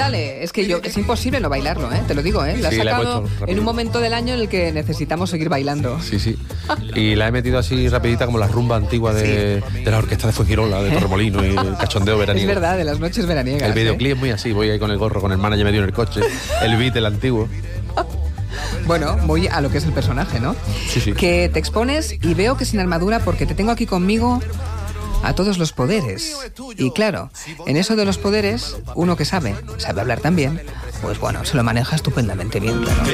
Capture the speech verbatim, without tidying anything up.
Dale, es que yo es imposible no bailarlo, ¿eh? Te lo digo, ¿eh? La has Sí, la he sacado puesto en un momento del año en el que necesitamos seguir bailando. Sí, sí. Y la he metido así rapidita como la rumba antigua de, sí. de la orquesta de Fuengirola, de Torremolino y el cachondeo veraniego. Es verdad, de las noches veraniegas. El videoclip ¿eh? es muy así, voy ahí con el gorro, con el manager medio en el coche, el beat, el antiguo. Bueno, voy a lo que es el personaje, ¿no? Sí, sí. Que te expones y veo que sin armadura porque te tengo aquí conmigo a todos los poderes. Y claro, en eso de los poderes, uno que sabe, sabe hablar también, pues bueno, se lo maneja estupendamente bien, claro.